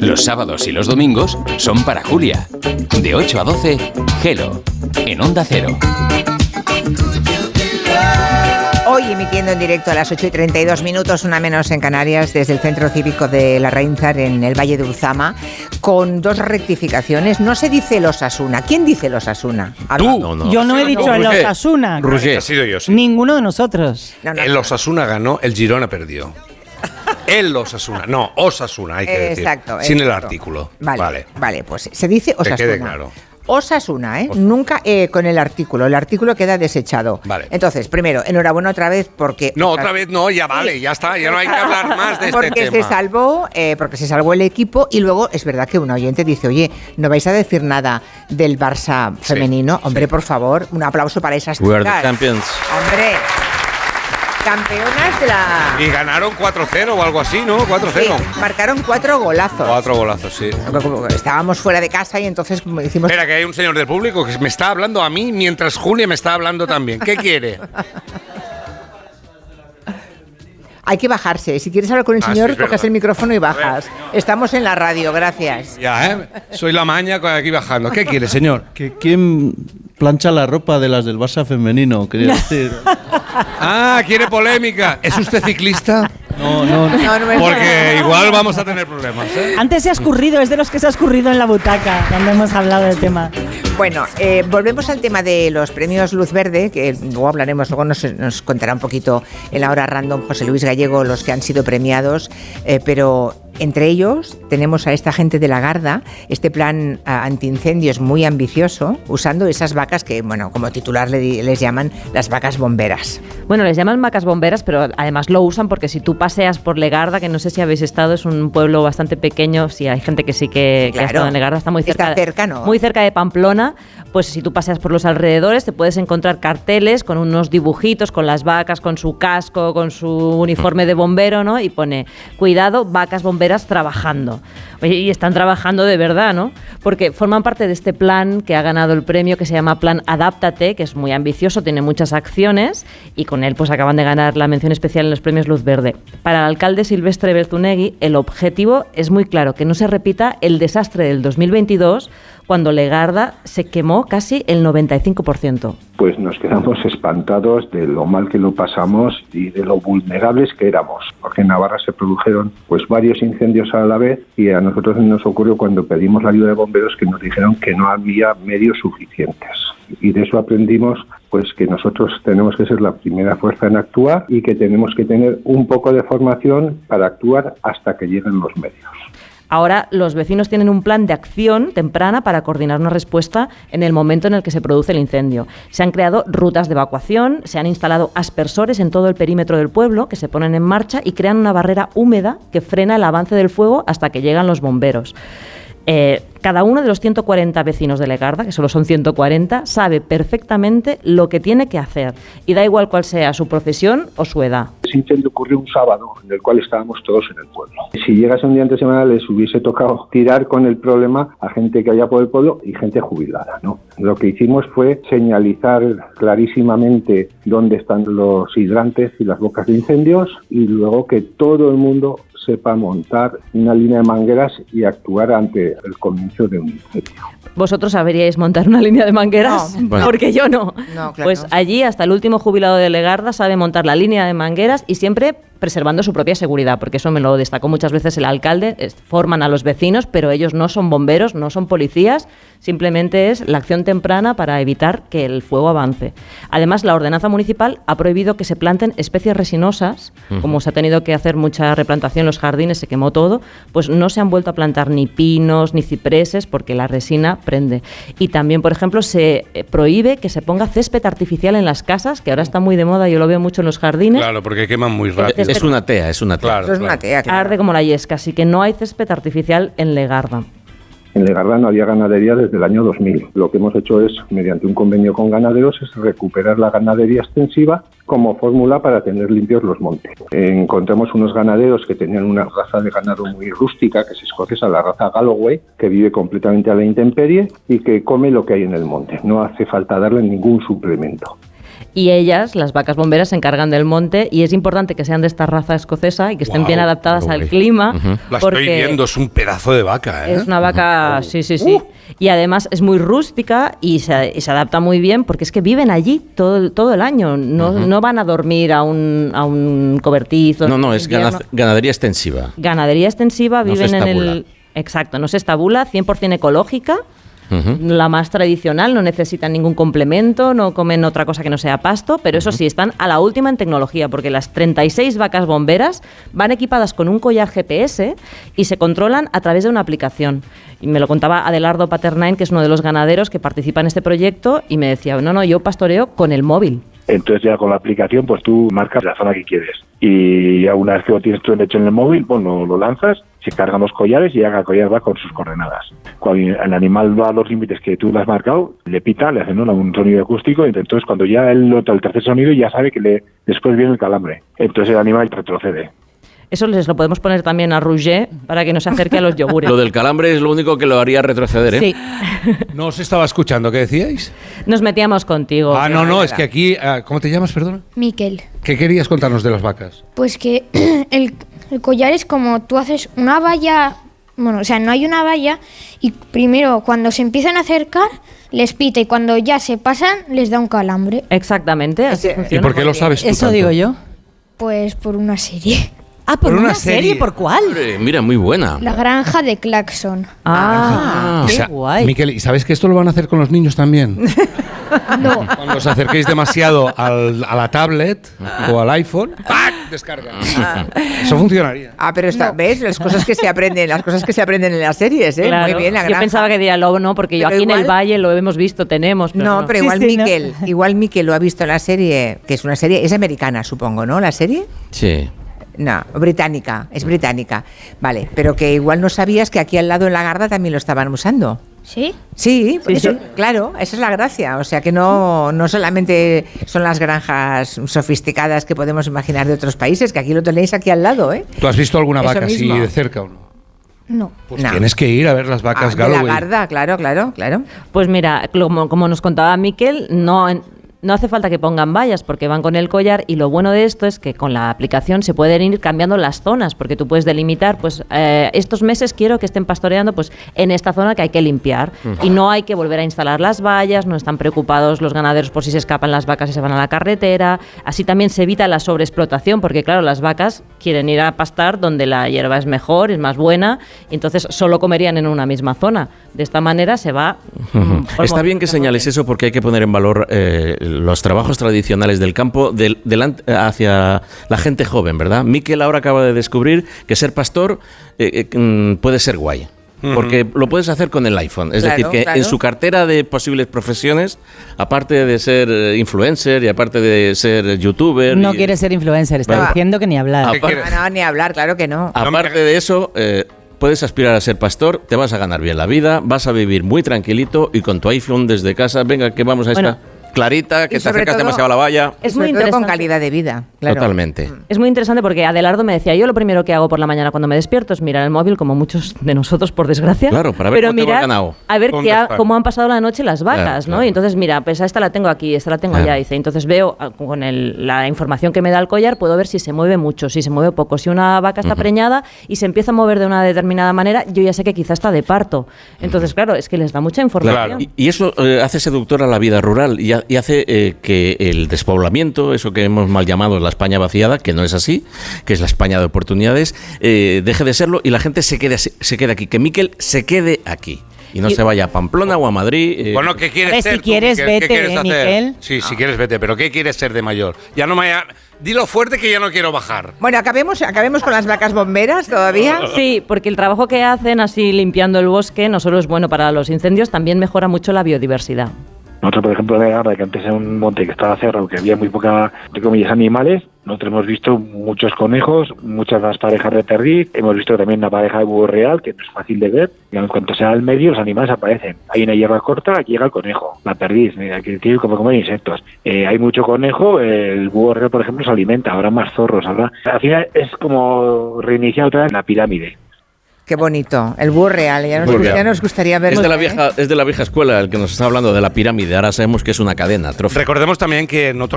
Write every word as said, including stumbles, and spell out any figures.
Los sábados y los domingos son para Julia. De ocho a doce, Hello, en Onda Cero. Hoy emitiendo en directo a las ocho y treinta y dos minutos, una menos en Canarias, desde el Centro Cívico de Larraínzar, en el Valle de Uzama, con dos rectificaciones. No se dice el Osasuna. ¿Quién dice el Osasuna? Tú. No, no. Yo no he dicho el Osasuna. Roger. Ha sido yo, sí. Ninguno de nosotros. No, no, el Osasuna ganó, el Girona perdió. El Osasuna, no, Osasuna, hay que decir. Exacto. Sin exacto. el artículo. Vale, vale, vale, pues se dice Osasuna. Que quede claro. Osasuna, ¿eh? Nunca eh, con el artículo. El artículo queda desechado. Vale. Entonces, primero, enhorabuena otra vez porque... No, otra vez no, ya vale, ya está, ya no hay que hablar más de porque este tema. Porque se salvó, eh, porque se salvó el equipo y luego es verdad que un oyente dice, oye, ¿no vais a decir nada del Barça femenino? Sí, Hombre, sí. por favor, un aplauso para esas chicas. We are the champions. Hombre... Campeonas de la... Y ganaron cuatro cero o algo así, ¿no? cuatro cero. Sí, marcaron cuatro golazos. Cuatro golazos, sí. Estábamos fuera de casa y entonces hicimos... Espera, que hay un señor del público que me está hablando a mí mientras Julia me está hablando también. ¿Qué quiere? Hay que bajarse. Si quieres hablar con el ah, señor, sí, coges verdad. el micrófono y bajas. Estamos en la radio, gracias. Ya, ¿eh? Soy la maña aquí bajando. ¿Qué quiere, señor? ¿Que ¿Quién plancha la ropa de las del Barça femenino? Quería decir. Ah, quiere polémica. ¿Es usted ciclista? No, no, no. no, no me Porque igual vamos a tener problemas, ¿eh? Antes se ha escurrido, es de los que se ha escurrido en la butaca cuando hemos hablado del tema. Bueno, eh, volvemos al tema de los premios Luz Verde, que luego hablaremos, luego nos, nos contará un poquito en la hora random José Luis Gallego los que han sido premiados, eh, pero entre ellos tenemos a esta gente de la Garda, este plan uh, antiincendios muy ambicioso, usando esas vacas que, bueno, como titular le, les llaman las vacas bomberas. Bueno, les llaman vacas bomberas, pero además lo usan porque si tú paseas por Legarda, que no sé si habéis estado, es un pueblo bastante pequeño, si hay gente que sí que, claro, que ha estado en Legarda, está muy cerca, está cerca, ¿no? muy cerca de Pamplona, pues si tú paseas por los alrededores te puedes encontrar carteles con unos dibujitos, con las vacas, con su casco, con su uniforme de bombero, ¿no? Y pone, cuidado, vacas bomberas trabajando. Oye, y están trabajando de verdad, ¿no? Porque forman parte de este plan que ha ganado el premio, que se llama Plan Adáptate, que es muy ambicioso, tiene muchas acciones, y con él pues acaban de ganar la mención especial en los premios Luz Verde. Para el alcalde Silvestre Bertunegui, el objetivo es muy claro, que no se repita el desastre del dos mil veintidós, cuando Legarda se quemó casi el noventa y cinco por ciento. Pues nos quedamos espantados de lo mal que lo pasamos y de lo vulnerables que éramos, porque en Navarra se produjeron pues varios incendios a la vez y a nosotros nos ocurrió cuando pedimos la ayuda de bomberos que nos dijeron que no había medios suficientes. Y de eso aprendimos pues que nosotros tenemos que ser la primera fuerza en actuar y que tenemos que tener un poco de formación para actuar hasta que lleguen los medios. Ahora los vecinos tienen un plan de acción temprana para coordinar una respuesta en el momento en el que se produce el incendio. Se han creado rutas de evacuación, se han instalado aspersores en todo el perímetro del pueblo que se ponen en marcha y crean una barrera húmeda que frena el avance del fuego hasta que llegan los bomberos. Eh, cada uno de los ciento cuarenta vecinos de Legarda, que solo son ciento cuarenta, sabe perfectamente lo que tiene que hacer y da igual cuál sea su profesión o su edad. Ese incendio ocurrió un sábado en el cual estábamos todos en el pueblo. Si llegase un día entre semana les hubiese tocado tirar con el problema a gente que había por el pueblo y gente jubilada, ¿no? Lo que hicimos fue señalizar clarísimamente dónde están los hidrantes y las bocas de incendios y luego que todo el mundo sepa montar una línea de mangueras y actuar ante el comienzo de un incendio. ¿Vosotros sabríais montar una línea de mangueras? No, bueno. Porque yo no. no claro. Pues allí hasta el último jubilado de Legarda sabe montar la línea de mangueras y siempre preservando su propia seguridad, porque eso me lo destacó muchas veces el alcalde. Forman a los vecinos, pero ellos no son bomberos, no son policías, simplemente es la acción temprana para evitar que el fuego avance. Además, la ordenanza municipal ha prohibido que se planten especies resinosas, uh-huh. como se ha tenido que hacer mucha replantación en los jardines, se quemó todo, pues no se han vuelto a plantar ni pinos ni cipreses porque la resina prende. Y también, por ejemplo, se prohíbe que se ponga césped artificial en las casas, que ahora está muy de moda, yo lo veo mucho en los jardines. Claro, porque queman muy rápido. Es una tea, es una tea. Claro, Eso es claro. una tea, claro. Arde como la yesca, así que no hay césped artificial en Legarda. En Legarda no había ganadería desde el año dos mil. Lo que hemos hecho es, mediante un convenio con ganaderos, es recuperar la ganadería extensiva como fórmula para tener limpios los montes. Encontramos unos ganaderos que tenían una raza de ganado muy rústica, que es escocesa, la raza Galloway, que vive completamente a la intemperie y que come lo que hay en el monte. No hace falta darle ningún suplemento. y ellas, las vacas bomberas, se encargan del monte y es importante que sean de esta raza escocesa y que estén Wow, bien adaptadas al guay. clima. Uh-huh. La porque estoy viendo, es un pedazo de vaca, ¿eh? es una vaca, sí, sí, sí. Y además es muy rústica y se, y se adapta muy bien porque es que viven allí todo, todo el año. No, Uh-huh. no van a dormir a un, a un cobertizo. No, no, en es invierno. gana- ganadería extensiva. Ganadería extensiva, No se viven en estabula. el... Exacto, no se estabula, cien por ciento ecológica. Ujú. La más tradicional, no necesitan ningún complemento, no comen otra cosa que no sea pasto, pero eso sí, están a la última en tecnología, porque las treinta y seis vacas bomberas van equipadas con un collar G P S y se controlan a través de una aplicación. Y me lo contaba Adelardo Paternain, que es uno de los ganaderos que participa en este proyecto, y me decía, no, no, yo pastoreo con el móvil. Entonces ya con la aplicación pues tú marcas la zona que quieres y ya una vez que lo tienes tú hecho en el móvil, bueno, lo lanzas, se cargan los collares y ya el collar va con sus coordenadas. Cuando el animal va a los límites que tú le has marcado, le pita, le hacen, ¿no?, un sonido acústico, y entonces cuando ya el, el tercer sonido ya sabe que le, después viene el calambre. Entonces el animal retrocede. Eso les lo podemos poner también a Roger para que no se acerque a los yogures. Lo del calambre es lo único que lo haría retroceder, ¿eh? Sí, No os estaba escuchando, ¿qué decíais? nos metíamos contigo. Ah, no, no, es que aquí... ah, ¿Cómo te llamas, perdona? Miquel, ¿Qué querías contarnos de las vacas? pues que el, el collar es como tú haces una valla, bueno, o sea, no hay una valla y primero cuando se empiezan a acercar les pita y cuando ya se pasan les da un calambre, Exactamente, así Ese- funciona. ¿Y por qué lo sabes tú Eso tanto? digo yo. pues por una serie. Ah, ¿por, Por una, una serie? serie. ¿Por cuál? Hombre, mira, muy buena. La granja de Claxon. Ah, Y qué sa- guay. Miquel, ¿y sabes que esto lo van a hacer con los niños también? No, Cuando os acerquéis demasiado al- a la tablet o al iPhone, ¡pac!, descargan. Eso funcionaría. Ah, pero está, ¿ves? Las cosas que se aprenden, las cosas que se aprenden en las series, ¿eh? claro. Muy bien, la Yo granja. pensaba que diría lobo, no, porque yo Pero aquí en el igual- valle lo hemos visto, tenemos. Pero No, no, pero Sí, igual sí, no. Miquel, igual Miquel lo ha visto en la serie, que es una serie, es americana, supongo, ¿no? ¿La serie? Sí. No, británica, es británica. Vale, pero que igual no sabías que aquí al lado en la Garda también lo estaban usando. ¿sí? Sí, Sí, eso- sí. claro, esa es la gracia. O sea que no, no solamente son las granjas sofisticadas que podemos imaginar de otros países, que aquí lo tenéis aquí al lado, ¿eh? ¿Tú has visto alguna Eso vaca así mismo. de cerca o no? No. Pues No. tienes que ir a ver las Ah, vacas de la Galloway. Garda, claro, claro, claro. Pues mira, como, como nos contaba Miquel, no, no hace falta que pongan vallas porque van con el collar y lo bueno de esto es que con la aplicación se pueden ir cambiando las zonas porque tú puedes delimitar, pues eh, estos meses quiero que estén pastoreando pues en esta zona que hay que limpiar y no hay que volver a instalar las vallas, no están preocupados los ganaderos por si se escapan las vacas y se van a la carretera, así también se evita la sobreexplotación porque claro, las vacas quieren ir a pastar donde la hierba es mejor, es más buena y entonces solo comerían en una misma zona. De esta manera se va... mm, por Está bien que por- señales eso porque hay que poner en valor eh, los trabajos tradicionales del campo del- delant- hacia la gente joven, ¿verdad? Miquel ahora acaba de descubrir que ser pastor eh, eh, mm, puede ser guay. Porque lo puedes hacer con el iPhone. Es Claro, decir, que claro. en su cartera de posibles profesiones, aparte de ser eh, influencer y aparte de ser youtuber... No y- quiere ser influencer, está Bueno. diciendo que ni hablar. ¿Qué Aparte- quieres? No, no, ni hablar, claro que no. Aparte de eso, eh, puedes aspirar a ser pastor, te vas a ganar bien la vida, vas a vivir muy tranquilito y con tu iPhone desde casa, venga, que vamos a esta Bueno. clarita, que Y te sobre acercas todo- demasiado a la valla. Es Sobre muy todo con interesante. calidad de vida, claro. Totalmente. Es muy interesante porque Adelardo me decía, yo lo primero que hago por la mañana cuando me despierto es mirar el móvil, como muchos de nosotros, por desgracia. Claro, para ver pero cómo te va mirar ganado. a ver ¿Dónde qué ha- está? cómo han pasado la noche las vacas, Claro, ¿no? claro. Y entonces, mira, pues a esta la tengo aquí, esta la tengo Claro. allá, dice. Entonces veo, ah, con el- la información que me da el collar, puedo ver si se mueve mucho, si se mueve poco. Si una vaca está preñada y se empieza a mover de una determinada manera, yo ya sé que quizá está de parto. Entonces, claro, es que les da mucha información. Claro. Y, y eso eh, hace seductora la vida rural y, ha- y hace eh, que el despoblamiento, eso que hemos mal llamado la España vaciada, que no es así, que es la España de oportunidades, eh, deje de serlo y la gente se quede, así- se quede aquí, que Miquel se quede aquí y no Y- se vaya a Pamplona o a Madrid. eh, Bueno, ¿qué quieres A ver, ser si tú, quieres, Miquel? ¿Qué vete, quieres ¿eh, hacer? Miquel? Sí, si quieres vete, pero ¿qué quieres ser de mayor? Ya no me haya... Dilo fuerte que ya no quiero bajar. Bueno, acabemos, acabemos con las vacas bomberas todavía. Sí, porque el trabajo que hacen así limpiando el bosque no solo es bueno para los incendios, también mejora mucho la biodiversidad. Nosotros, por ejemplo, en la Garda, que antes era un monte que estaba cerrado, que había muy poca, entre comillas, animales, nosotros hemos visto muchos conejos, muchas más parejas de perdiz, hemos visto también una pareja de búho real, que no es fácil de ver, y en cuanto sea al medio, los animales aparecen. Hay una hierba corta, aquí llega el conejo, la perdiz, mira, que tiene como comer insectos. Eh, hay mucho conejo, el búho real, por ejemplo, se alimenta, habrá más zorros, habrá... Al final es como reiniciar otra vez la pirámide. Qué bonito. El búho real. Ya nos, Búho gust- real. ya nos gustaría verlo. es de la ¿eh? vieja es de la vieja escuela el que nos está hablando de la pirámide. Ahora sabemos que es una cadena. Trofe. Recordemos también que en otros